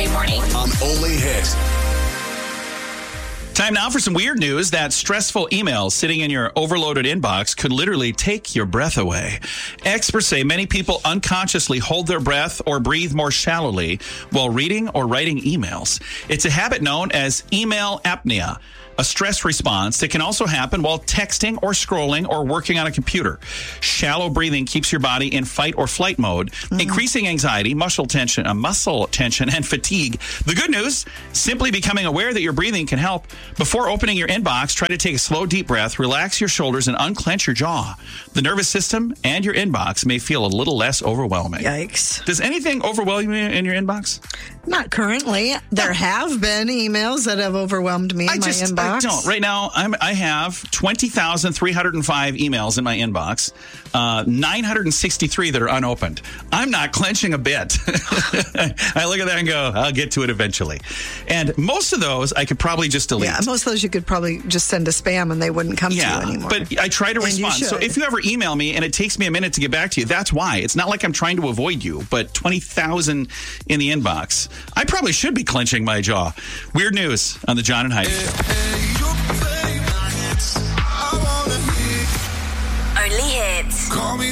every morning. On Only Hit. Time now for some weird news. That stressful email sitting in your overloaded inbox could literally take your breath away. Experts say many people unconsciously hold their breath or breathe more shallowly while reading or writing emails. It's a habit known as email apnea, a stress response that can also happen while texting or scrolling or working on a computer. Shallow breathing keeps your body in fight or flight mode, increasing anxiety, muscle tension, and fatigue. The good news, simply becoming aware that your breathing can help. Before opening your inbox, try to take a slow, deep breath, relax your shoulders, and unclench your jaw. The nervous system and your inbox may feel a little less overwhelming. Yikes. Does anything overwhelm you in your inbox? Not currently. There have been emails that have overwhelmed me in my inbox. I don't. Right now, I have 20,305 emails in my inbox, 963 that are unopened. I'm not clenching a bit. I look at that and go, I'll get to it eventually. And most of those, I could probably just delete. Yeah, most of those you could probably just send to spam and they wouldn't come to you anymore. But I try to respond. So if you ever email me and it takes me a minute to get back to you, that's why. It's not like I'm trying to avoid you, but 20,000 in the inbox. I probably should be clenching my jaw. Weird news on the John and Heidi Show. Only Hits. Call me